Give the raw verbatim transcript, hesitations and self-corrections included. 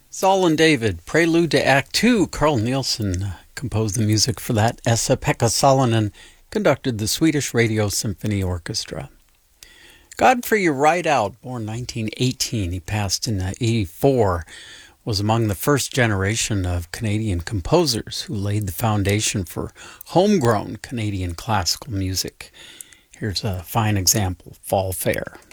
Saul and David, Prelude to Act Two. Carl Nielsen uh, composed the music for that. Esa-Pekka Salonen conducted the Swedish Radio Symphony Orchestra. Godfrey Rideout, born nineteen eighteen, he passed in uh, eighty-four, was among the first generation of Canadian composers who laid the foundation for homegrown Canadian classical music. Here's a fine example, Fall Fair.